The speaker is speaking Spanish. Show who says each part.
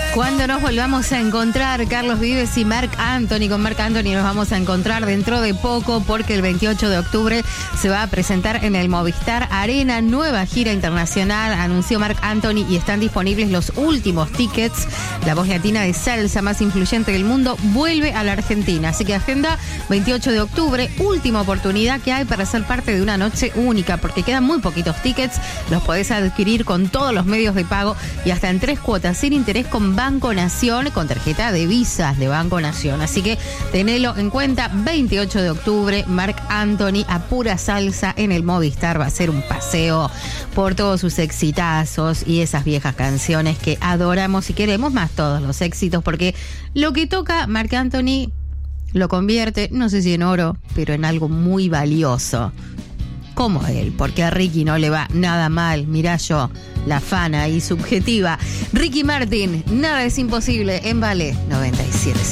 Speaker 1: Cuando nos volvamos a encontrar, Carlos Vives y Marc Anthony. Con Marc Anthony nos vamos a encontrar dentro de poco porque el 28 de octubre se va a presentar en el Movistar Arena, nueva gira internacional, anunció Marc Anthony, y están disponibles los últimos tickets. La voz latina de salsa más influyente del mundo vuelve a la Argentina, así que agenda 28 de octubre, última oportunidad que hay para ser parte de una noche única, porque quedan muy poquitos tickets, los podés adquirir con todos los medios de pago y hasta en 3 cuotas sin interés con Banco Nación, con tarjeta de visas de Banco Nación. Así que tenelo en cuenta, 28 de octubre, Marc Anthony a pura salsa en el Movistar. Va a ser un paseo por todos sus exitazos y esas viejas canciones que adoramos y queremos, más todos los éxitos, porque lo que toca Marc Anthony lo convierte, no sé si en oro, pero en algo muy valioso. Como él, porque a Ricky no le va nada mal. Mirá yo, la fana y subjetiva. Ricky Martin, nada es imposible en Vale 97.